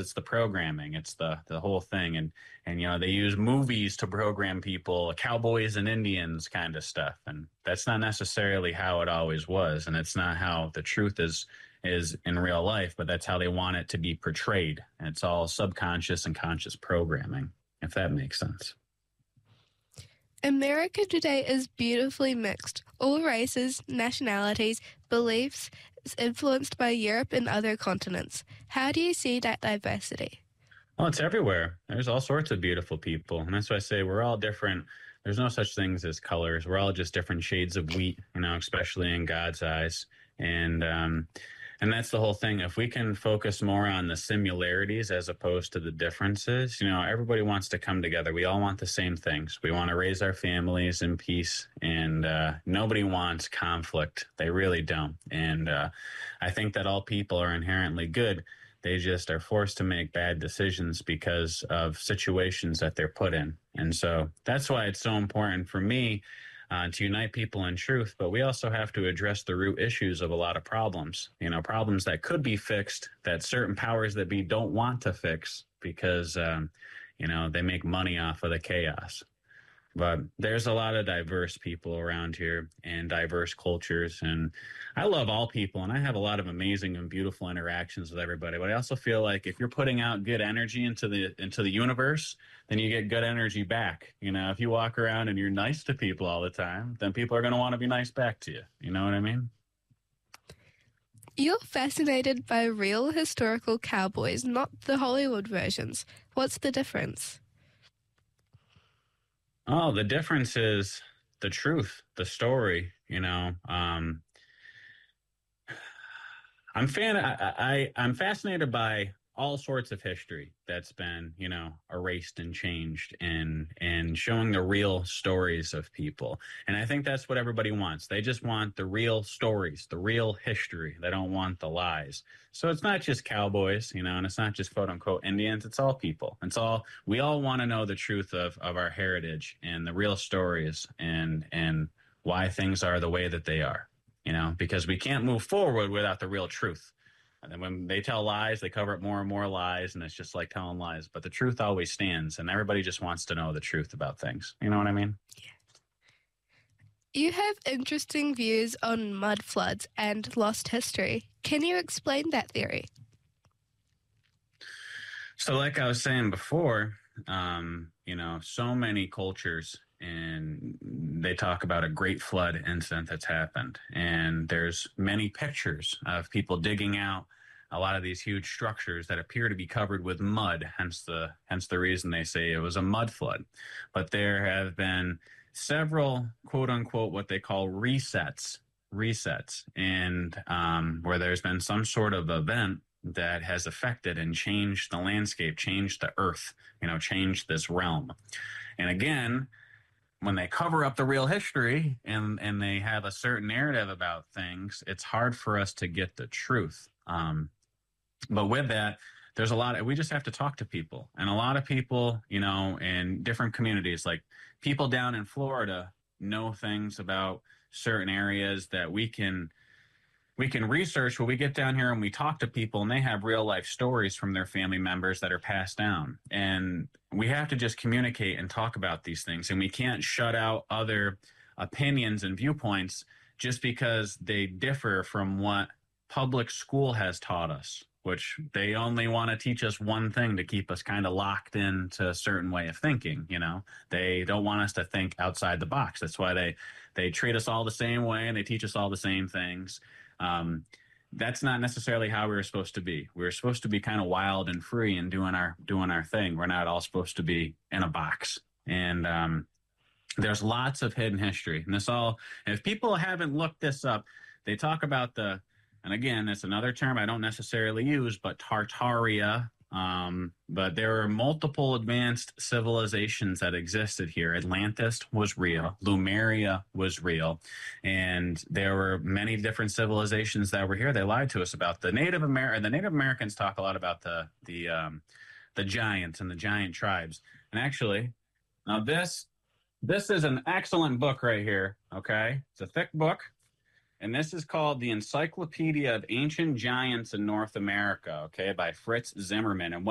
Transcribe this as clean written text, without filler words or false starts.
it's the programming, it's the whole thing, and they use movies to program people, cowboys and Indians kind of stuff, and that's not necessarily how it always was, and it's not how the truth is in real life, but that's how they want it to be portrayed. And it's all subconscious and conscious programming, if that makes sense. America today is beautifully mixed. All races, nationalities, beliefs, is influenced by Europe and other continents. How do you see that diversity? Well, it's everywhere. There's all sorts of beautiful people. And that's why I say we're all different. There's no such things as colors. We're all just different shades of wheat, especially in God's eyes. And that's the whole thing. If we can focus more on the similarities as opposed to the differences, everybody wants to come together. We all want the same things. We want to raise our families in peace, and nobody wants conflict. They really don't. And I think that all people are inherently good. They just are forced to make bad decisions because of situations that they're put in. And so that's why it's so important for me to unite people in truth, but we also have to address the root issues of a lot of problems, problems that could be fixed that certain powers that be don't want to fix because, they make money off of the chaos. But there's a lot of diverse people around here and diverse cultures. And I love all people, and I have a lot of amazing and beautiful interactions with everybody. But I also feel like if you're putting out good energy into the universe, then you get good energy back. If you walk around and you're nice to people all the time, then people are going to want to be nice back to you. You know what I mean? You're fascinated by real historical cowboys, not the Hollywood versions. What's the difference? Oh, the difference is the truth, the story. I'm fascinated by all sorts of history that's been, erased and changed, and showing the real stories of people. And I think that's what everybody wants. They just want the real stories, the real history. They don't want the lies. So it's not just cowboys, and it's not just quote unquote Indians. It's all people. We all want to know the truth of our heritage and the real stories and why things are the way that they are, because we can't move forward without the real truth. And then when they tell lies, they cover up more and more lies, and it's just like telling lies. But the truth always stands, and everybody just wants to know the truth about things. You know what I mean? You have interesting views on mud floods and lost history. Can you explain that theory? So like I was saying before, so many cultures, and they talk about a great flood incident that's happened. And there's many pictures of people digging out a lot of these huge structures that appear to be covered with mud, hence the reason they say it was a mud flood. But there have been several, quote unquote, what they call resets, and where there's been some sort of event that has affected and changed the landscape, changed the earth, changed this realm. And again, when they cover up the real history and they have a certain narrative about things, it's hard for us to get the truth. But with that, there's we just have to talk to people. And a lot of people, in different communities, like people down in Florida know things about certain areas that we can research when we get down here and we talk to people, and they have real life stories from their family members that are passed down. And we have to just communicate and talk about these things. And we can't shut out other opinions and viewpoints just because they differ from what public school has taught us, which they only want to teach us one thing to keep us kind of locked into a certain way of thinking. They don't want us to think outside the box. That's why they treat us all the same way, and they teach us all the same things. That's not necessarily how we were supposed to be. We were supposed to be kind of wild and free and doing our thing. We're not all supposed to be in a box. And there's lots of hidden history. And if people haven't looked this up, they talk about and again, it's another term I don't necessarily use, but Tartaria. But there are multiple advanced civilizations that existed here. Atlantis was real. Lemuria was real. And there were many different civilizations that were here. They lied to us about the Native Americans talk a lot about the giants and the giant tribes. And actually, now this is an excellent book right here. Okay. It's a thick book. And this is called The Encyclopedia of Ancient Giants in North America, okay, by Fritz Zimmerman. And